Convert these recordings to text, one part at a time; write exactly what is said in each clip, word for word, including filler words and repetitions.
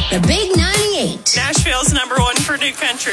The Big ninety-eight. Nashville's number one for new country.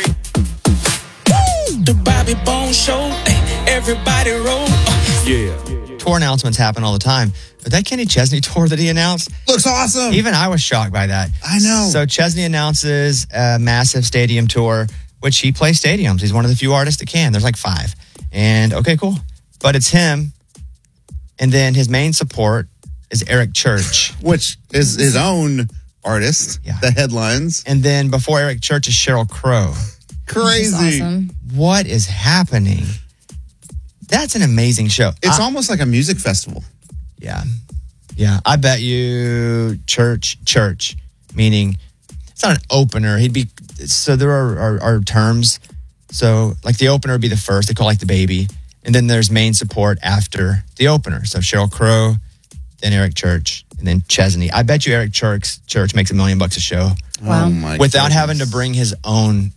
The Bobby Bones Show. Everybody roll. Yeah. Tour announcements happen all the time. But that Kenny Chesney tour that he announced, looks awesome. Even I was shocked by that. I know. So Chesney announces a massive stadium tour, which he plays stadiums. He's one of the few artists that can. There's like five. And okay, cool. But it's him. And then his main support is Eric Church, which is his own artist. Yeah. The headlines. And then before Eric Church is Sheryl Crow. Crazy. Awesome. What is happening? That's an amazing show. It's I, almost like a music festival. Yeah. Yeah. I bet you Church, Church, meaning it's not an opener. He'd be, so there are, are, are terms. So like the opener would be the first. They call it like the baby. And then there's main support after the opener. So Sheryl Crow, then Eric Church, and then Chesney. I bet you Eric Church, Church makes a million bucks a show. Wow. Oh my Without goodness. having to bring his own,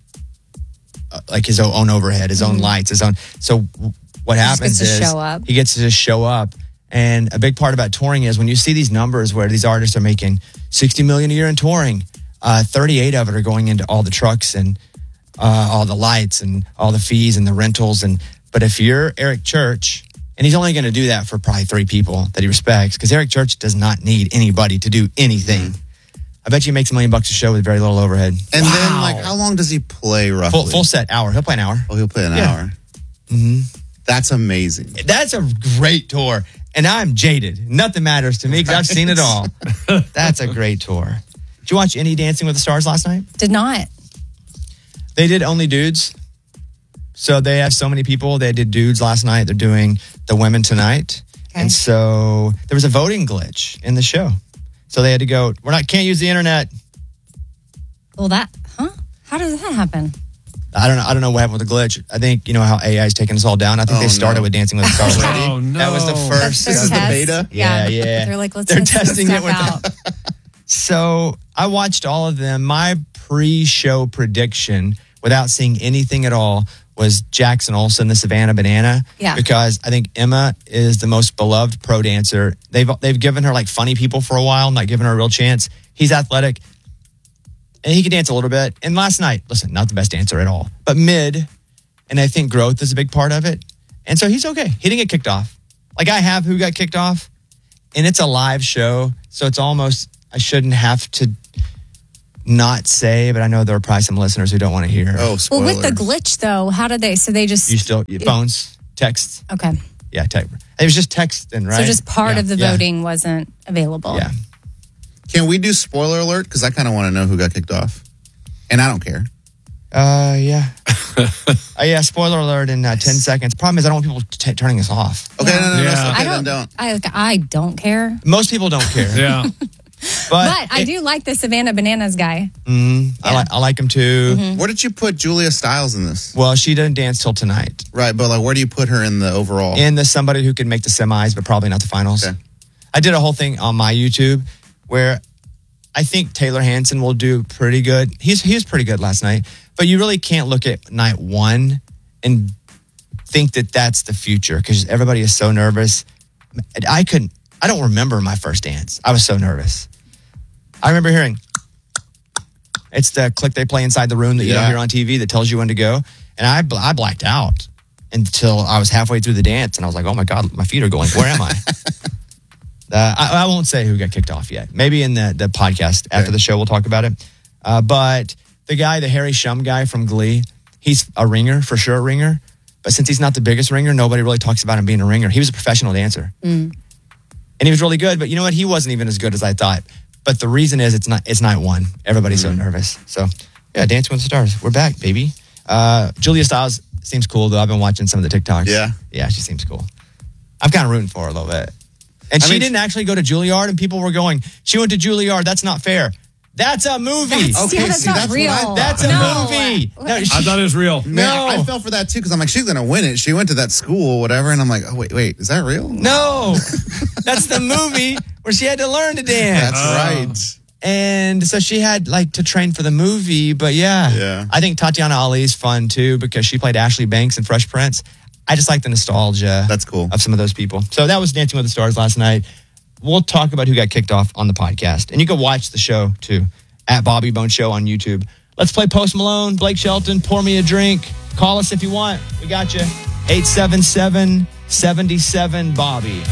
uh, like his own overhead, his own Mm-hmm. lights, his own. So what happens gets to is show up. he gets to just show up. And a big part about touring is when you see these numbers where these artists are making sixty million a year in touring, uh, thirty-eight of it are going into all the trucks and uh, all the lights and all the fees and the rentals. And but if you're Eric Church, and he's only going to do that for probably three people that he respects, because Eric Church does not need anybody to do anything. Mm. I bet you he makes a million bucks a show with very little overhead. And Wow. then, like, how long does he play roughly? Full, full set hour. He'll play an hour. Oh, he'll play an Yeah. hour. Mm-hmm. That's amazing. That's a great tour. And I'm jaded. Nothing matters to me because I've seen it all. That's a great tour. Did you watch any Dancing with the Stars last night? Did not. They did only dudes. So they have so many people. They did dudes last night. They're doing the women tonight. Okay. And so there was a voting glitch in the show. So they had to go, we're not, can't use the internet. Well, that, huh? How does that happen? I don't know. I don't know what happened with the glitch. I think, you know how A I is taking us all down. I think Oh, they started no. with Dancing with the Stars already. Oh, no. That was the That's first. their This is the test. beta? Yeah, yeah. They're like, let's They're test this testing it stuff with out. So I watched all of them. My pre-show prediction, without seeing anything at all, was Jackson Olsen, the Savannah Banana. Yeah. Because I think Emma is the most beloved pro dancer. They've they've given her like funny people for a while, not giving her a real chance. He's athletic. And he can dance a little bit. And last night, listen, not the best dancer at all, but mid. And I think growth is a big part of it. And so he's okay. He didn't get kicked off. Like I have who got kicked off. And it's a live show. So it's almost, I shouldn't have to not say, but I know there are probably some listeners who don't want to hear. Oh, Well, spoilers. with the glitch, though, how did they, so they just, You still, your phones, texts. okay. Yeah, text. It was just texting, right? So just part Yeah, of the yeah, voting wasn't available. Yeah. Can we do spoiler alert? Because I kind of want to know who got kicked off. And I don't care. Uh, yeah. uh, yeah, spoiler alert in uh, ten seconds. Problem is, I don't want people t- turning us off. Okay, no, no, no. Yeah. no okay, I then don't, don't. I, like, I don't care. Most people don't care. Yeah. But, But I it- do like the Savannah Bananas guy. Mm, I, like, I like him too. Mm-hmm. Where did you put Julia Stiles in this? Well, she doesn't dance till tonight. Right, but like, where do you put her in the overall? And there's somebody who can make the semis, but probably not the finals. Okay. I did a whole thing on my YouTube where I think Taylor Hanson will do pretty good. He's he was pretty good last night, but you really can't look at night one and think that that's the future because everybody is so nervous. I couldn't. I don't remember my first dance. I was so nervous. I remember hearing. It's the click they play inside the room that you Yeah. don't hear on T V that tells you when to go, and I bl- I blacked out until I was halfway through the dance, and I was like, "Oh my god, my feet are going. Where am I?" Uh, I, I won't say who got kicked off yet. Maybe in the, the podcast after Okay. the show, we'll talk about it. Uh, but the guy, the Harry Shum guy from Glee, he's a ringer, for sure a ringer. But since he's not the biggest ringer, nobody really talks about him being a ringer. He was a professional dancer. And he was really good. But you know what? He wasn't even as good as I thought. But the reason is it's not it's night one. Everybody's so nervous. So, yeah, Dancing with the Stars. We're back, baby. Uh, Julia Stiles seems cool, though. I've been watching some of the TikToks. Yeah. Yeah, she seems cool. I'm kind of rooting for her a little bit. And I she mean- didn't actually go to Juilliard, and people were going, she went to Juilliard. That's not fair. That's a movie. That's, Okay, yeah, that's see, not that's what real. I thought. That's a No. movie. No, I she, thought it was real. Man, No. I fell for that too because I'm like, she's gonna win it. She went to that school, whatever, and I'm like, oh wait, wait, is that real? no. That's the movie where she had to learn to dance. That's Oh. right. And so she had like to train for the movie, but yeah. Yeah. I think Tatiana Ali is fun too because she played Ashley Banks in Fresh Prince. I just like the nostalgia. That's cool. Of some of those people. So that was Dancing with the Stars last night. We'll talk about who got kicked off on the podcast. And you can watch the show too at Bobby Bone Show on YouTube. Let's play Post Malone, Blake Shelton, Pour Me a Drink. Call us if you want. We got you. eight seven seven, seven seven, Bobby.